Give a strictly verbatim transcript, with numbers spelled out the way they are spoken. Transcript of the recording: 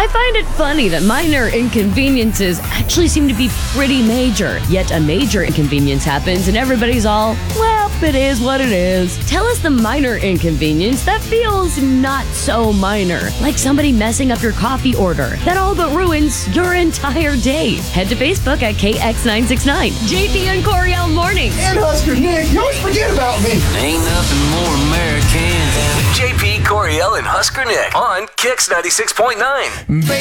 I find it funny that minor inconveniences actually seem to be pretty major, yet a major inconvenience happens and everybody's all, well, it is what it is. Tell us the minor inconvenience that feels not so minor, like somebody messing up your coffee order that all but ruins your entire day. Head to Facebook at K X nine six nine. J P and Coriel Mornings. And Husker Nick, you always forget about me. Ain't nothing more American than J P, Coriel, and Husker Nick on Kix ninety-six point nine.